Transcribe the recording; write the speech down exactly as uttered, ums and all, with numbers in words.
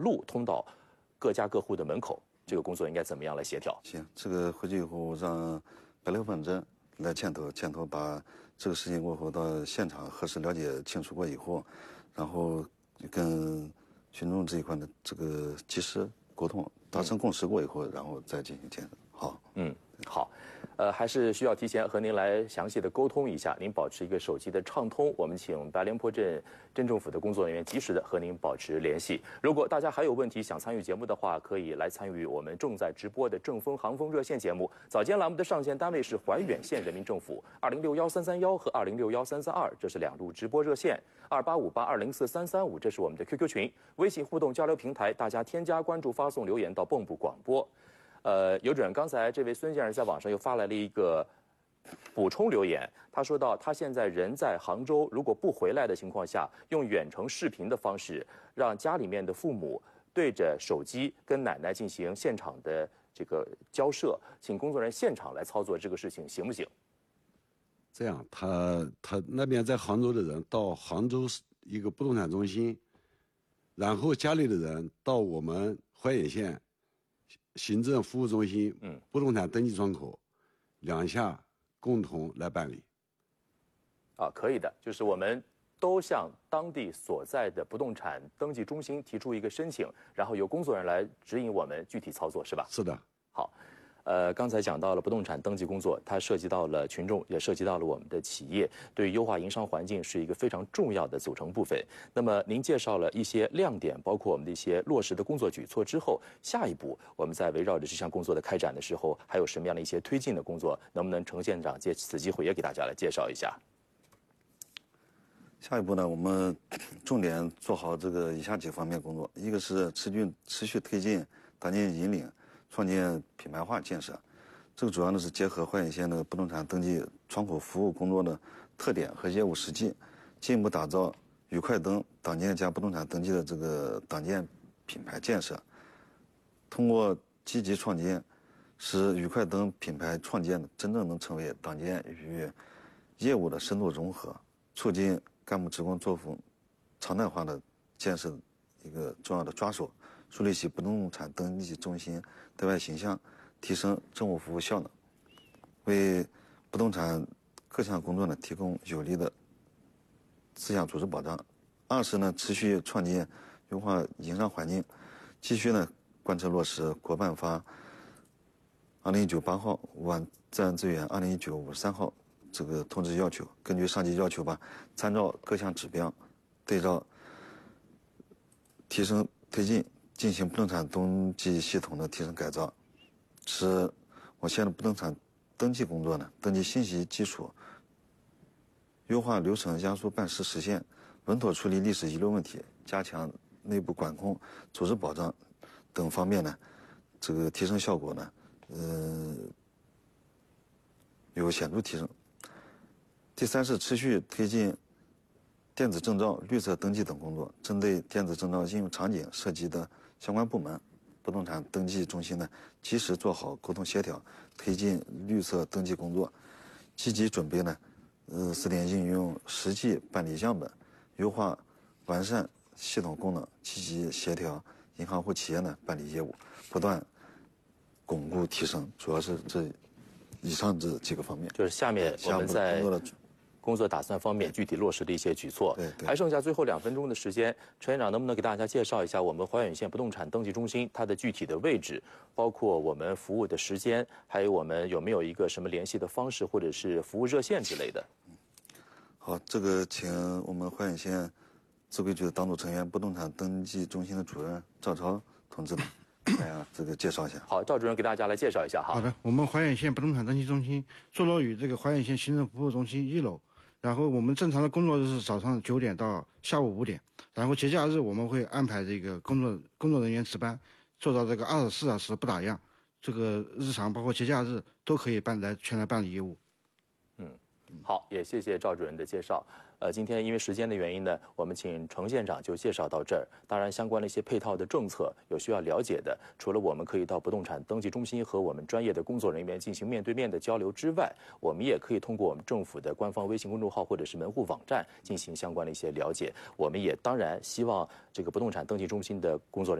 路通到各家各户的门口，这个工作应该怎么样来协调？ 行，这个回去以后让白楼本镇来牵头，牵头把这个事情过后到现场核实了解清楚过以后，然后跟群众这一块的这个及时沟通，达成共识过以后，然后再进行建设。好， 嗯，好，呃，还是需要提前和您来详细的沟通一下，您保持一个手机的畅通，我们请白莲坡镇镇政府的工作人员及时的和您保持联系。如果大家还有问题想参与节目的话，可以来参与我们正在直播的正风航风热线节目。早间栏目的上线单位是怀远县人民政府二零六幺三三幺和二零六幺三三二，这是两路直播热线。二八五八二零四三三五，这是我们的 Q Q 群，微信互动交流平台，大家添加关注、发送留言到蚌埠广播。呃，有准，刚才这位孙先生在网上又发来了一个补充留言，他说到他现在人在杭州，如果不回来的情况下，用远程视频的方式，让家里面的父母对着手机跟奶奶进行现场的这个交涉，请工作人员现场来操作这个事情，行不行？ 这样，他他那边在杭州的人到杭州一个不动产中心，然后家里的人到我们怀远县行政服务中心，嗯，不动产登记窗口，两下共同来办理。 啊，可以的，就是我们都向当地所在的不动产登记中心提出一个申请，然后由工作人员来指引我们具体操作，是吧？ 是的。 好。呃，刚才讲到了不动产登记工作，它涉及到了群众，也涉及到了我们的企业，对于优化营商环境是一个非常重要的组成部分。那么您介绍了一些亮点，包括我们的一些落实的工作举措之后，下一步我们在围绕着这项工作的开展的时候，还有什么样的一些推进的工作？能不能程县长借此机会也给大家来介绍一下？ 下一步呢，我们重点做好这个以下几方面工作，一个是持续持续推进党建引领。创建品牌化建设，这个主要呢是结合怀远县的不动产登记窗口服务工作的特点和业务实际，进一步打造愉快登党建加不动产登记的这个党建品牌建设。通过积极创建，使愉快登品牌创建真正能成为党建与业务的深度融合，促进干部职工作风常态化的建设一个重要的抓手。树立起不动产登记中心对外形象，提升政务服务效能，为不动产各项工作呢提供有力的思想组织保障。二是呢，持续创建优化营商环境，继续呢贯彻落实国办发二零一九八号晚自然资源二零一九五十三号这个通知要求，根据上级要求吧，参照各项指标，对照提升推进。进行不动产登记系统的提升改造，使我县的不动产登记工作呢，登记信息基础优化流程，压缩办事时限，稳妥处理历史遗留问题，加强内部管控、组织保障等方面呢，这个提升效果呢，呃，有显著提升。第三是持续推进电子证照、绿色登记等工作，针对电子证照应用场景涉及的相关部门，不动产登记中心呢，及时做好沟通协调，推进绿色登记工作，积极准备呢，呃，试点应用实际办理样本，优化完善系统功能，积极协调银行或企业呢办理业务，不断巩固提升，主要是这以上这几个方面。 就是下面我们在工作打算方面具体落实的一些举措。 对对。 还剩下最后两分钟的时间，陈县长能不能给大家介绍一下我们怀远县不动产登记中心它的具体的位置，包括我们服务的时间，还有我们有没有一个什么联系的方式或者是服务热线之类的？ 好，这个请我们怀远县自规局的党组成员、不动产登记中心的主任赵超同志呢，来啊，这个介绍一下。 好，赵主任给大家来介绍一下哈。 好的，我们怀远县不动产登记中心坐落于这个怀远县行政服务中心一楼。然后我们正常的工作日是早上九点到下午五点，然后节假日我们会安排这个工作工作人员值班，做到这个二十四小时不打烊，这个日常包括节假日都可以办来全来办理业务。 嗯，好，也谢谢赵主任的介绍。呃，今天因为时间的原因呢，我们请程县长就介绍到这儿。当然，相关的一些配套的政策有需要了解的，除了我们可以到不动产登记中心和我们专业的工作人员进行面对面的交流之外，我们也可以通过我们政府的官方微信公众号或者是门户网站进行相关的一些了解。我们也当然希望这个不动产登记中心的工作人员